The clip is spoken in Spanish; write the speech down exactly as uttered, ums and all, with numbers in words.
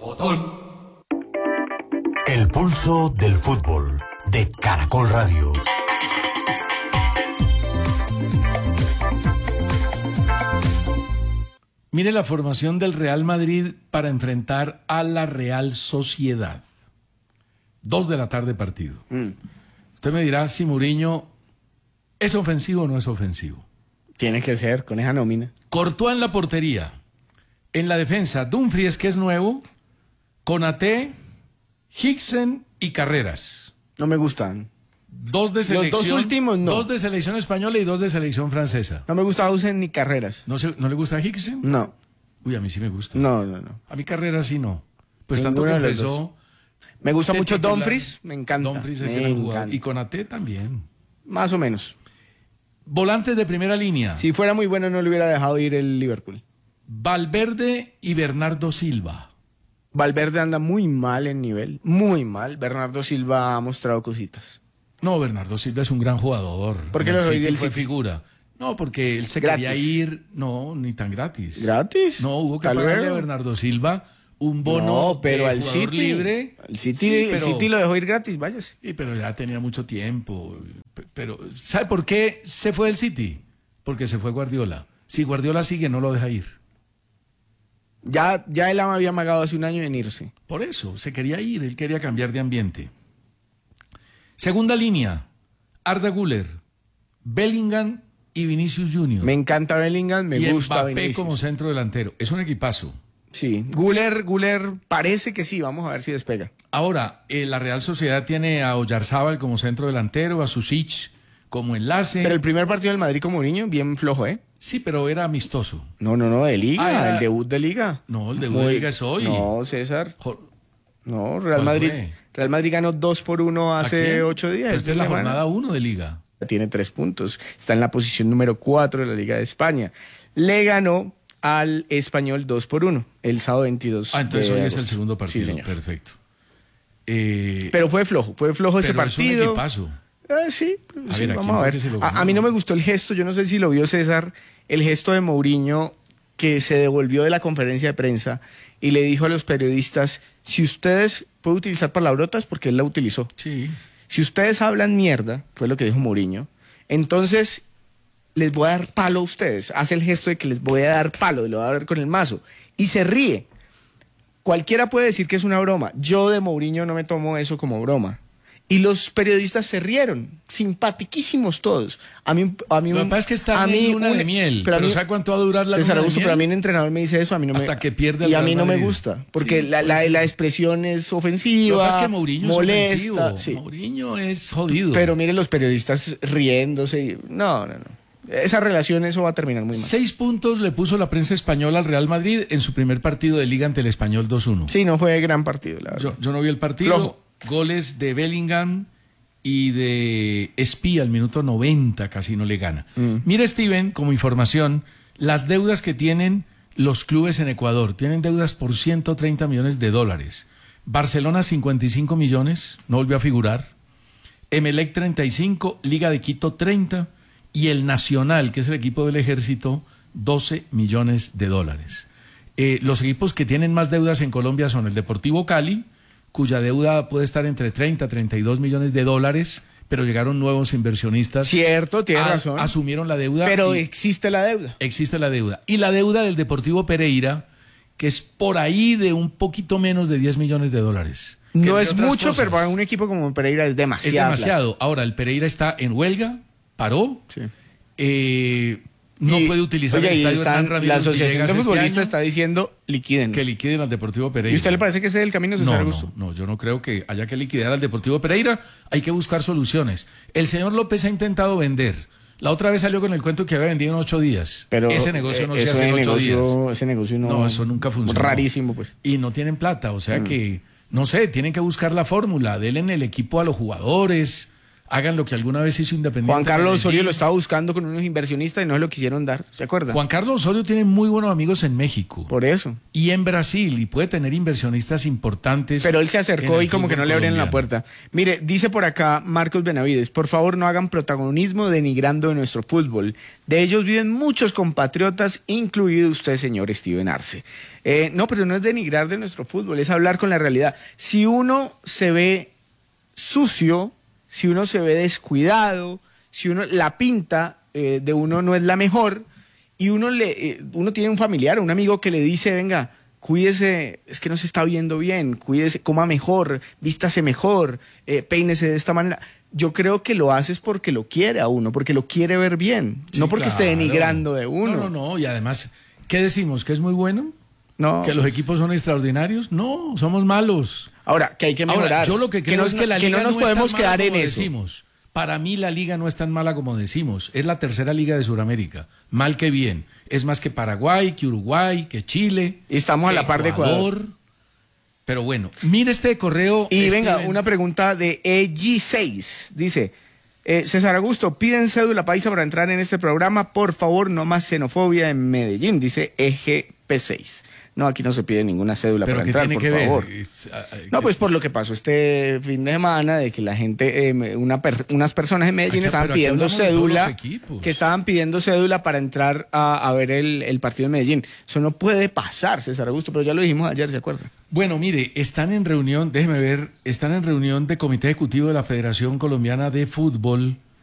El pulso del fútbol de Caracol Radio. Mire la formación del Real Madrid para enfrentar a la Real Sociedad. Dos de la tarde partido. Mm. Usted me dirá si Mourinho es ofensivo o no es ofensivo. Tiene que ser, con esa nómina. Courtois en la portería. En la defensa, Dumfries, que es nuevo, Konaté, Hicksen y Carreras. No me gustan. Dos de selección. Los dos últimos no. Dos de selección española y dos de selección francesa. No me gusta Hausen ni Carreras. ¿No, se, ¿No le gusta Hicksen? No. Uy, a mí sí me gusta. No, no, no. A mí Carreras sí no. Pues Ninguno tanto que de los empezó. dos. Me gusta mucho titular. Dumfries, me encanta. Dumfries es me el jugador. encanta. Y Konaté también. Más o menos. Volantes de primera línea. Si fuera muy bueno no le hubiera dejado ir el Liverpool. Valverde y Bernardo Silva. Valverde anda muy mal en nivel, muy mal. Bernardo Silva ha mostrado cositas. No, Bernardo Silva es un gran jugador. ¿Por qué En lo el doy City del fue City? figura? No, porque él se Gratis. quería ir. No, ni tan gratis. ¿Gratis? No, hubo que Tal pagarle vez. a Bernardo Silva un bono No, pero de al jugador City, libre. el City, Sí, el pero- City lo dejó ir gratis, váyase. Sí, pero ya tenía mucho tiempo. P- Pero, ¿sabe por qué se fue del City? Porque se fue Guardiola. Si Guardiola sigue, no lo deja ir. Ya, ya él había amagado hace un año en irse. Por eso, se quería ir, él quería cambiar de ambiente. Segunda línea, Arda Güler, Bellingham y Vinicius Junior. Me encanta Bellingham, me y gusta Mbappé Vinicius. como centro delantero. Es un equipazo. Sí, Güler, Güler parece que sí, vamos a ver si despega. Ahora, eh, la Real Sociedad tiene a Oyarzábal como centro delantero, a Susic como enlace. Pero el primer partido del Madrid con Mourinho, bien flojo, ¿eh? Sí, pero era amistoso. No, no, no, de Liga, Ah, era- el debut de Liga. No, el debut de Muy- Liga es hoy. No, César. Jo- No, Real ¿Cuál Madrid, fue? Real Madrid ganó dos por uno ¿A hace quién? ocho días. Pero esta es la semana. jornada uno de Liga. Tiene tres puntos. Está en la posición número cuatro de la Liga de España. Le ganó al Español dos por uno el sábado veintidós. Ah, entonces de hoy es el agosto. segundo partido. Sí, señor. Perfecto. Eh, Pero fue flojo, fue flojo ese pero es un partido. equipazo. Ah, sí, A sí, ver, ¿a vamos quién a fue ver. que se lo A, ganó? a mí no me gustó el gesto, yo no sé si lo vio César, el gesto de Mourinho que se devolvió de la conferencia de prensa y le dijo a los periodistas, si ustedes pueden utilizar palabrotas, porque él la utilizó. Sí. Si ustedes hablan mierda, fue lo que dijo Mourinho, entonces les voy a dar palo a ustedes. Hace el gesto de que les voy a dar palo, lo voy a dar con el mazo. Y se ríe. Cualquiera puede decir que es una broma. Yo de Mourinho no me tomo eso como broma. Y los periodistas se rieron, simpatiquísimos todos. A mí, a mí, Lo que un- pasa es que está a en mí luna un- de miel. pero Pero, a mí- ¿sabe cuánto va a durar la César luna de Augusto, miel? pero a mí un entrenador me dice eso, a mí no me... Hasta que pierde el Y a Real mí no me Madrid. gusta, porque Sí, la, la, puede ser. la expresión es Lo ofensiva, que pasa es que Mourinho molesta, es ofensivo. sí. Mourinho es jodido. Pero mire los periodistas riéndose. y- No, no, no. Esa relación, eso va a terminar muy mal. Seis puntos le puso la prensa española al Real Madrid en su primer partido de Liga ante el Español dos uno. Sí, no fue gran partido, la verdad. Yo, yo no vi el partido. Flojo. Goles de Bellingham y de Espía al minuto noventa, casi no le gana. Mm. Mira, Steven, como información, las deudas que tienen los clubes en Ecuador. Tienen deudas por ciento treinta millones de dólares. Barcelona cincuenta y cinco millones, no volvió a figurar. Emelec treinta y cinco, Liga de Quito treinta y el Nacional, que es el equipo del Ejército, doce millones de dólares. Eh, los equipos que tienen más deudas en Colombia son el Deportivo Cali, cuya deuda puede estar entre treinta y treinta y dos millones de dólares, pero llegaron nuevos inversionistas. Cierto, tiene a- razón. Asumieron la deuda. Pero y existe la deuda. existe la deuda. Y la deuda del Deportivo Pereira, que es por ahí de un poquito menos de diez millones de dólares. Que No entre es otras mucho, cosas, pero para un equipo como Pereira es demasiado. es demasiado. Ahora, el Pereira está en huelga, paró. Sí. Eh, no Y, puede utilizar oye, el y estadio están- Hernán Ramírez la Asociación Villegas de este Futbolistas año, está diciendo liquiden. que liquiden al Deportivo Pereira. ¿Y usted le parece que ese es el camino, César No, Augusto? no, no, yo no creo que haya que liquidar al Deportivo Pereira. Hay que buscar soluciones. El señor López ha intentado vender. La otra vez salió con el cuento que había vendido en ocho días. Pero ese negocio no eh, se eso hace en de ocho negocio- días. Ese negocio no... No, eso nunca funcionó. Rarísimo, pues. Y no tienen plata, o sea que, no sé, tienen que buscar la fórmula. Denle en el equipo a los jugadores, hagan lo que alguna vez hizo Independiente. Juan Carlos Medellín. Osorio lo estaba buscando con unos inversionistas y no se lo quisieron dar, ¿se acuerda? Juan Carlos Osorio tiene muy buenos amigos en México Por eso. y en Brasil, y puede tener inversionistas importantes. Pero él se en acercó el y como que no fútbol le abrían la colombiano. puerta. Mire, dice por acá Marcos Benavides, por favor no hagan protagonismo denigrando de nuestro fútbol. De ellos viven muchos compatriotas, incluido usted, señor Steven Arce. Eh, no, pero no es denigrar de nuestro fútbol, es hablar con la realidad. Si uno se ve sucio, si uno se ve descuidado, si uno la pinta eh, de uno no es la mejor, y uno le eh, uno tiene un familiar o un amigo que le dice, venga, cuídese, es que no se está viendo bien, cuídese, coma mejor, vístase mejor, eh, peínese de esta manera. Yo creo que lo haces porque lo quiere a uno, porque lo quiere ver bien, Sí, no porque esté claro. denigrando de uno. No, no, no, y además, ¿qué decimos? ¿Que es muy bueno? No. ¿Que los equipos son extraordinarios? No, somos malos. Ahora, que hay que mejorar. Ahora, yo lo que creo no, es que la que liga no nos no es podemos tan quedar mala en como eso. decimos. Para mí la liga no es tan mala como decimos. Es la tercera liga de Sudamérica. Mal que bien. Es más que Paraguay, que Uruguay, que Chile. Y estamos a que la par de Ecuador. Pero bueno, mire este correo. Y este venga, ven- una pregunta de E G seis. Dice, eh, César Augusto, piden cédula paisa para entrar en este programa. Por favor, no más xenofobia en Medellín, dice E G P seis. No, aquí no se pide ninguna cédula Pero para ¿qué entrar, tiene por que favor. ver? Es, ah, ah, No, que- pues por lo que pasó este fin de semana, de que la gente, eh, una per- unas personas en Medellín Aquí- estaban pero aquí pidiendo hablamos de todos cédula, los equipos. que estaban pidiendo cédula para entrar a, a ver el, el partido en Medellín. Eso no puede pasar, César Augusto, pero ya lo dijimos ayer, ¿se acuerda? Bueno, mire, están en reunión, déjeme ver, están en reunión de comité ejecutivo de la Federación Colombiana de Fútbol